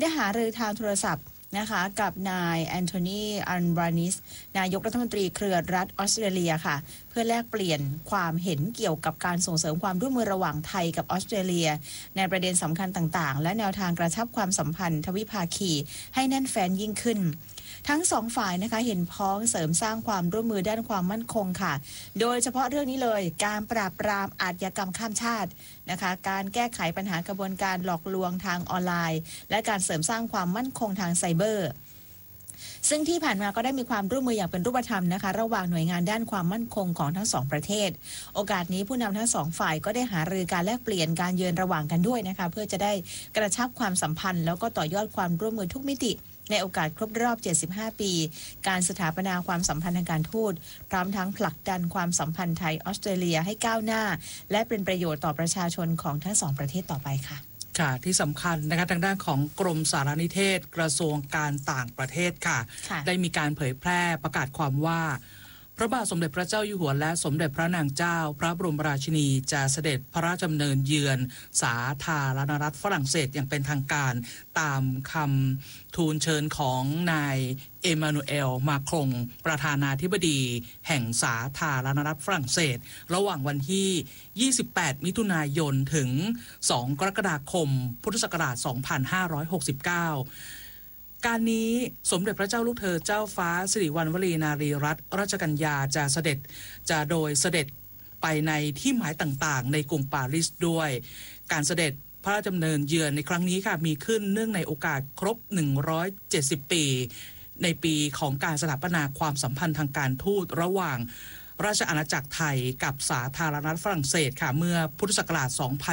ได้หารือทางโทรศัพท์นะคะกับนายแอนโทนีอัลบานิสนายกรัฐมนตรีเครือรัฐออสเตรเลียค่ะเพื่อแลกเปลี่ยนความเห็นเกี่ยวกับการส่งเสริมความร่วมมือระหว่างไทยกับออสเตรเลียในประเด็นสำคัญต่างๆและแนวทางกระชับความสัมพันธ์ทวิภาคีให้แน่นแฟ้นยิ่งขึ้นทั้งสองฝ่ายนะคะเห็นพ้องเสริมสร้างความร่วมมือด้านความมั่นคงค่ะโดยเฉพาะเรื่องนี้เลยการปราบปรามอาชญากรรมข้ามชาตินะคะการแก้ไขปัญหากระบวนการหลอกลวงทางออนไลน์และการเสริมสร้างความมั่นคงทางไซเบอร์ซึ่งที่ผ่านมาก็ได้มีความร่วมมืออย่างเป็นรูปธรรมนะคะระหว่างหน่วยงานด้านความมั่นคงของทั้งสองประเทศโอกาสนี้ผู้นำทั้งสองฝ่ายก็ได้หารือการแลกเปลี่ยนการเยือนระหว่างกันด้วยนะคะเพื่อจะได้กระชับความสัมพันธ์แล้วก็ต่อยอดความร่วมมือทุกมิติในโอกาสครบรอบ75ปีการสถาปนาความสัมพันธ์ทางการทูตพร้อมทั้งผลักดันความสัมพันธ์ไทยออสเตรเลียให้ก้าวหน้าและเป็นประโยชน์ต่อประชาชนของทั้งสองประเทศต่อไปค่ะค่ะที่สำคัญนะคะทางด้านของกรมสารนิเทศกระทรวงการต่างประเทศค่ะได้มีการเผยแพร่ประกาศความว่าพระบาทสมเด็จพระเจ้าอยู่หัวและสมเด็จพระนางเจ้าพระบรมราชินีจะเสด็จพระราชดำเนินเยือนสาธารณรัฐฝรั่งเศสอย่างเป็นทางการตามคำทูลเชิญของนายเอมานูเอลมาครงประธานาธิบดีแห่งสาธารณรัฐฝรั่งเศสระหว่างวันที่28มิถุนายนถึง2กรกฎาคมพุทธศักราช2569การนี้สมเด็จพระเจ้าลูกเธอเจ้าฟ้าสิริวัณวรีนารีรัตนราชกัญญาจะเสด็จไปในที่หมายต่างๆในกรุงปารีสด้วยการเสด็จพระราชดำเนินเยือนในครั้งนี้ค่ะมีขึ้นเนื่องในโอกาสครบ170ปีในปีของการสถาปนาความสัมพันธ์ทางการทูตระหว่างราชอาณาจักรไทยกับสาธารณรัฐฝรั่งเศสค่ะเมื่อพุทธศักราช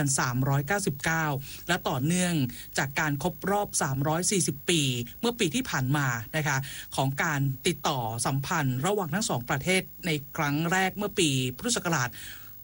2399และต่อเนื่องจากการครบรอบ340ปีเมื่อปีที่ผ่านมานะคะของการติดต่อสัมพันธ์ระหว่างทั้งสองประเทศในครั้งแรกเมื่อปีพุทธศักราช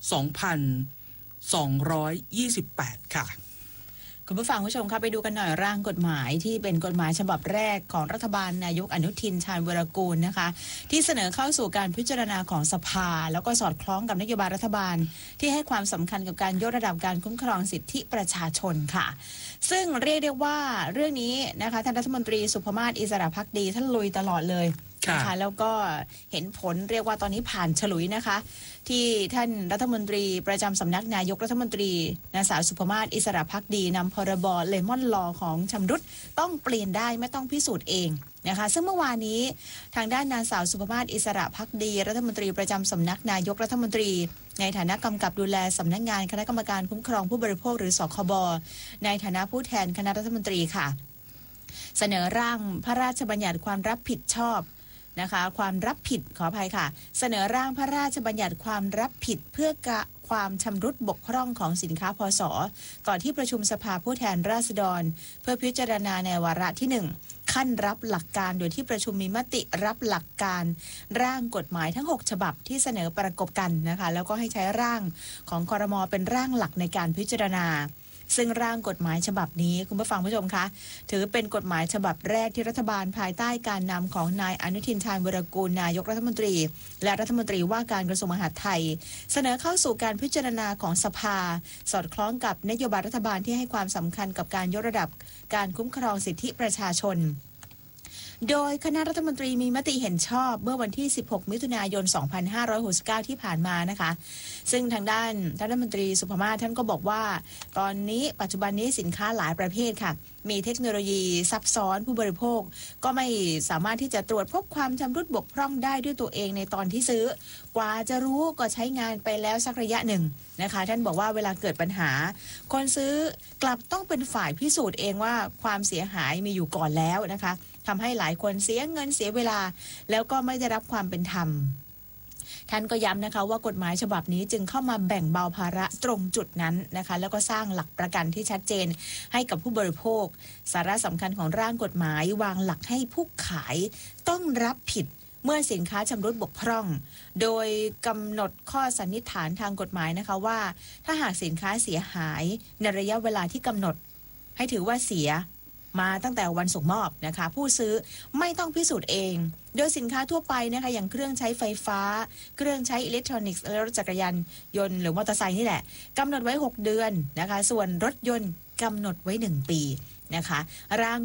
2228ค่ะคุณผู้ฟังผู้ชมคะไปดูกันหน่อยร่างกฎหมายที่เป็นกฎหมายฉบับแรกของรัฐบาลนายกอนุทินชาญวีรกูลนะคะที่เสนอเข้าสู่การพิจารณาของสภาแล้วก็สอดคล้องกับนโยบายรัฐบาลที่ให้ความสำคัญกับการยกระดับการคุ้มครองสิทธิประชาชนค่ะซึ่งเรียกได้ว่าเรื่องนี้นะคะท่านรัฐมนตรีสุภมาศอิสระภักดีท่านลุยตลอดเลยนะคะแล้วก็เห็นผลเรียกว่าตอนนี้ผ่านฉลุยนะคะที่ท่านรัฐมนตรีประจำสำนักนายกรัฐมนตรีนางสาวสุภมาศอิสระภักดีนำพรบเลมอนลอของชำรุดต้องเปลี่ยนได้ไม่ต้องพิสูจน์เองนะคะซึ่งเมื่อวานนี้ทางด้านนางสาวสุภมาศอิสระภักดีรัฐมนตรีประจำสำนักนายกรัฐมนตรีในฐานะกำกับดูแลสำนักงานคณะกรรมการคุ้มครองผู้บริโภคหรือสคบในฐานะผู้แทนคณะรัฐมนตรีค่ะเสนอร่างพระราชบัญญัติความรับผิดชอบนะคะความรับผิดขออภัยค่ะเสนอร่างพระราชบัญญัติความรับผิดเพื่อความชำรุดบกพร่องของสินค้าพศต่อที่ประชุมสภาผู้แทนราษฎรเพื่อพิจารณาในวาระที่1ขั้นรับหลักการโดยที่ประชุมมีมติรับหลักการร่างกฎหมายทั้ง6ฉบับที่เสนอประกบกันนะคะแล้วก็ให้ใช้ร่างของครม.เป็นร่างหลักในการพิจารณาซึ่งร่างกฎหมายฉบับนี้คุณผู้ฟังผู้ชมคะถือเป็นกฎหมายฉบับแรกที่รัฐบาลภายใต้การนำของนายอนุทินชาญวีรกูลนายกรัฐมนตรีและรัฐมนตรีว่าการกระทรวงมหาดไทยเสนอเข้าสู่การพิจารณาของสภาสอดคล้องกับนโยบายรัฐบาลที่ให้ความสำคัญกับการยกระดับการคุ้มครองสิทธิประชาชนโดยคณะรัฐมนตรีมีมติเห็นชอบเมื่อวันที่16มิถุนายน2569ที่ผ่านมานะคะซึ่งทางด้านรัฐมนตรีสุภมาศท่านก็บอกว่าตอนนี้ปัจจุบันนี้สินค้าหลายประเภทค่ะมีเทคโนโลยีซับซ้อนผู้บริโภคก็ไม่สามารถที่จะตรวจพบความชำรุดบกพร่องได้ด้วยตัวเองในตอนที่ซื้อกว่าจะรู้ก็ใช้งานไปแล้วสักระยะหนึ่งนะคะท่านบอกว่าเวลาเกิดปัญหาคนซื้อกลับต้องเป็นฝ่ายพิสูจน์เองว่าความเสียหายมีอยู่ก่อนแล้วนะคะทำให้หลายคนเสียเงินเสียเวลาแล้วก็ไม่ได้รับความเป็นธรรมท่านก็ย้ำนะคะว่ากฎหมายฉบับนี้จึงเข้ามาแบ่งเบาภาระตรงจุดนั้นนะคะแล้วก็สร้างหลักประกันที่ชัดเจนให้กับผู้บริโภคสาระสำคัญของร่างกฎหมายวางหลักให้ผู้ขายต้องรับผิดเมื่อสินค้าชำรุดบกพร่องโดยกำหนดข้อสันนิษฐานทางกฎหมายนะคะว่าถ้าหากสินค้าเสียหายในระยะเวลาที่กำหนดให้ถือว่าเสียมาตั้งแต่วันส่งมอบนะคะผู้ซื้อไม่ต้องพิสูจน์เองโดยสินค้าทั่วไปนะคะอย่างเครื่องใช้ไฟฟ้าเครื่องใช้อิเล็กทรอนิกส์และรถจักรยานยนต์หรือมอเตอร์ไซค์นี่แหละกำหนดไว้6 เดือนนะคะส่วนรถยนต์กำหนดไว้1 ปีนะคะร่าง